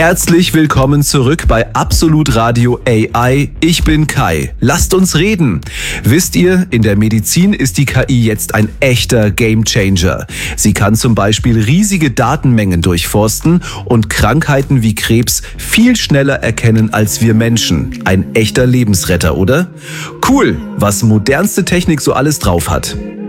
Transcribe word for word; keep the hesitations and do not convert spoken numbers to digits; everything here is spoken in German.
Herzlich willkommen zurück bei Absolut Radio A I. Ich bin Kai. Lasst uns reden. Wisst ihr, in der Medizin ist die K I jetzt ein echter Gamechanger. Sie kann zum Beispiel riesige Datenmengen durchforsten und Krankheiten wie Krebs viel schneller erkennen als wir Menschen. Ein echter Lebensretter, oder? Cool, was modernste Technik so alles drauf hat.